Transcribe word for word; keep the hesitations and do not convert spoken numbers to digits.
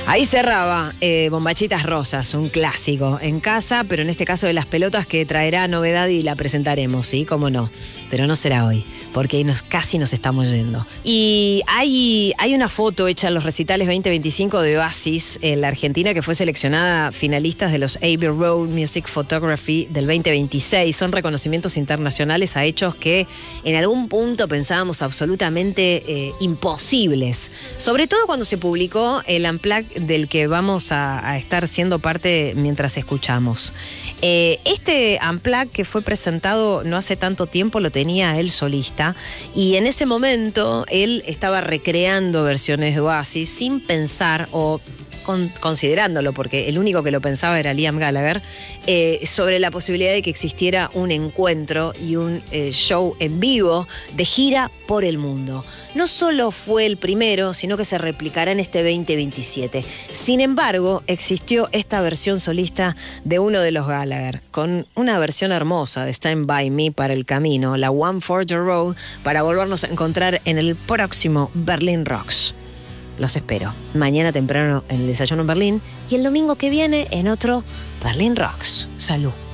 Ahí cerraba eh, Bombachitas Rosas, un clásico en casa, pero en este caso de las pelotas que traerá novedad y la presentaremos, ¿sí? Cómo no. Pero no será hoy, porque ahí nos, casi nos estamos yendo. Y hay, hay una foto hecha en los recitales veinte veinticinco de Oasis en la Argentina que fue seleccionada finalistas de los Abbey Road Music Photography del veinte veintiséis. Son reconocimientos internacionales a hechos que en algún punto pensábamos absolutamente eh, imposibles. Sobre todo cuando se publicó el Unplugged del que vamos a, a estar siendo parte mientras escuchamos. Eh, este Unplugged que fue presentado no hace tanto tiempo lo tenía él solista y en ese momento él estaba recreando versiones de Oasis sin pensar o con, considerándolo, porque el único que lo pensaba era Liam Gallagher, eh, sobre la posibilidad de que existiera un encuentro y un eh, show en vivo de gira por el mundo. No solo fue el primero, sino que se replicará en este veinte veintisiete. Sin embargo, existió esta versión solista de uno de los Gallagher, con una versión hermosa de Stand By Me para el camino, la One for the Road, para volvernos a encontrar en el próximo Berlin Rocks. Los espero mañana temprano en el Desayuno en Berlín y el domingo que viene en otro Berlin Rocks. Salud.